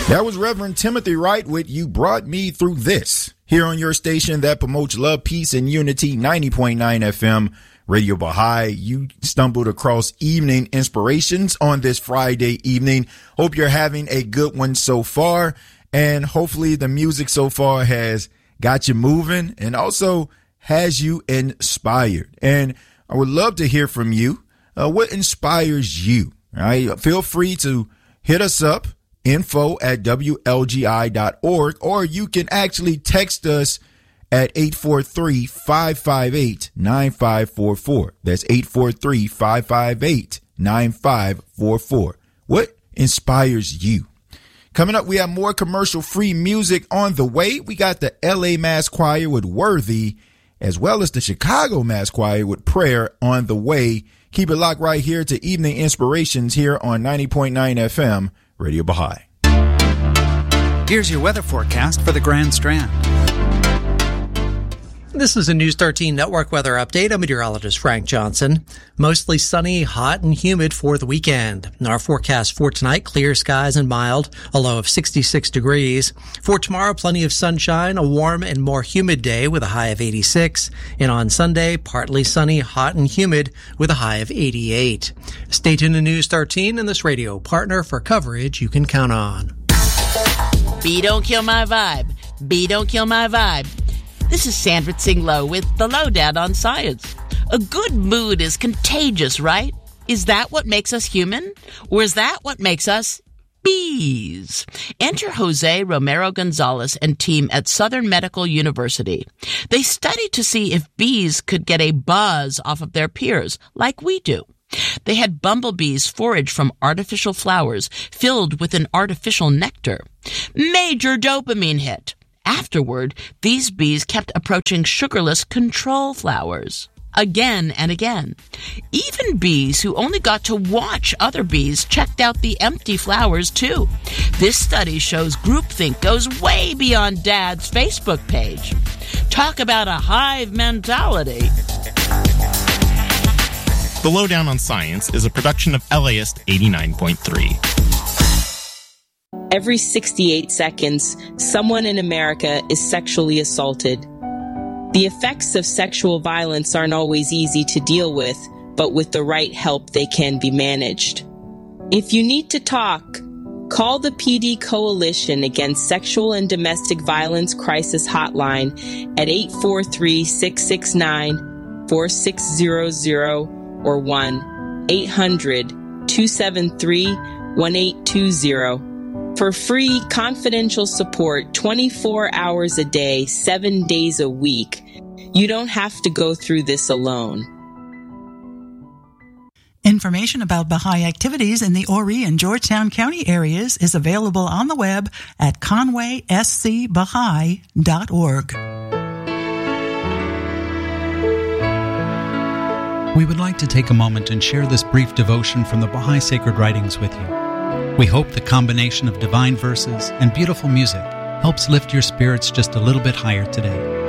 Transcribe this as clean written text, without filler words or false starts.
That was Reverend Timothy Wright with You Brought Me Through This, here on your station that promotes love, peace, and unity, 90.9 FM, Radio Baha'i. You stumbled across evening inspirations on this Friday evening. Hope you're having a good one so far, and hopefully the music so far has got you moving and also has you inspired. And I would love to hear from you. What inspires you? All right, feel free to hit us up. info@WLGI.org, or you can actually text us at 843-558-9544. That's 843-558-9544. What inspires you? Coming up, we have more commercial-free music on the way. We got the LA Mass Choir with Worthy, as well as the Chicago Mass Choir with Prayer on the way. Keep it locked right here to Evening Inspirations here on 90.9 FM. Radio Baha'i. Here's your weather forecast for the Grand Strand. This is a News 13 Network weather update. I'm meteorologist Frank Johnson. Mostly sunny, hot, and humid for the weekend. Our forecast for tonight, clear skies and mild, a low of 66 degrees. For tomorrow, plenty of sunshine, a warm and more humid day with a high of 86. And on Sunday, partly sunny, hot, and humid with a high of 88. Stay tuned to News 13 and this radio partner for coverage you can count on. B don't kill my vibe. B don't kill my vibe. This is Sandra Tsing Loh with the Lowdown on Science. A good mood is contagious, right? Is that what makes us human? Or is that what makes us bees? Enter Jose Romero Gonzalez and team at Southern Medical University. They studied to see if bees could get a buzz off of their peers, like we do. They had bumblebees forage from artificial flowers filled with an artificial nectar. Major dopamine hit. Afterward, these bees kept approaching sugarless control flowers again and again. Even bees who only got to watch other bees checked out the empty flowers too. This study shows groupthink goes way beyond Dad's Facebook page. Talk about a hive mentality. The Lowdown on Science is a production of LAist 89.3. Every 68 seconds, someone in America is sexually assaulted. The effects of sexual violence aren't always easy to deal with, but with the right help, they can be managed. If you need to talk, call the PD Coalition Against Sexual and Domestic Violence Crisis Hotline at 843-669-4600 or 1-800-273-1820. For free, confidential support 24 hours a day, 7 days a week. You don't have to go through this alone. Information about Baha'i activities in the Horry and Georgetown County areas is available on the web at conwayscbaha'i.org. We would like to take a moment and share this brief devotion from the Baha'i Sacred Writings with you. We hope the combination of divine verses and beautiful music helps lift your spirits just a little bit higher today.